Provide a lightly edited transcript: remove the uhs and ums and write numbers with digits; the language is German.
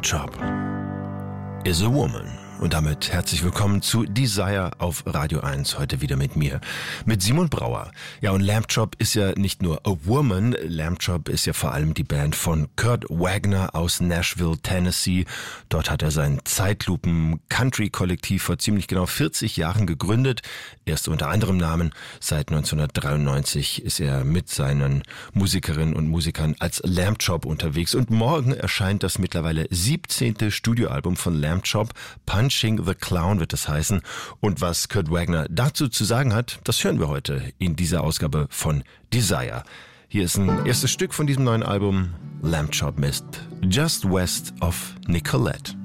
Chop is a woman. Und damit herzlich willkommen zu Desire auf Radio 1, heute wieder mit mir, mit Simon Brauer. Ja, und Lamb Chop ist ja nicht nur a woman, Lamb Chop ist ja vor allem die Band von Kurt Wagner aus Nashville, Tennessee. Dort hat er sein Zeitlupen-Country-Kollektiv vor ziemlich genau 40 Jahren gegründet. Erst unter anderem Namen. Seit 1993 ist er mit seinen Musikerinnen und Musikern als Lamb Chop unterwegs. Und morgen erscheint das mittlerweile 17. Studioalbum von Lamb Chop, Punching the Clown wird es heißen. Und was Kurt Wagner dazu zu sagen hat, das hören wir heute in dieser Ausgabe von Desire. Hier ist ein erstes Stück von diesem neuen Album, Lamb Chop mit Just West of Nicolette.